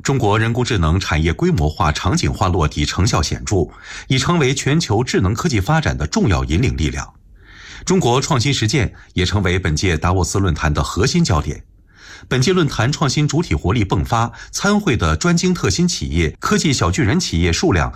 中国人工智能产业规模化、场景化落地成效显著，已成为全球智能科技发展的重要引领力量。中国创新实践也成为本届达沃斯论坛的核心焦点。本届论坛创新主体活力迸发，参会的专精特新企业、科技小巨人企业数量